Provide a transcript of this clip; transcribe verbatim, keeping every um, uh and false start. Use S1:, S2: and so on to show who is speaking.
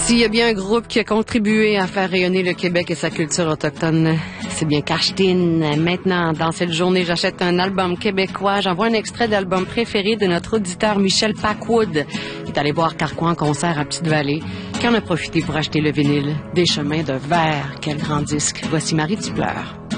S1: S'il y a bien un groupe qui a contribué à faire rayonner le Québec et sa culture autochtone, c'est bien Karstine. Maintenant, dans cette journée, j'achète un album québécois. J'envoie un extrait d'album préféré de notre auditeur Michel Packwood, qui est allé voir Carquois en concert à Petite-Vallée, qui en a profité pour acheter le vinyle Des chemins de verre. Quel grand disque. Voici Marie, tu pleures.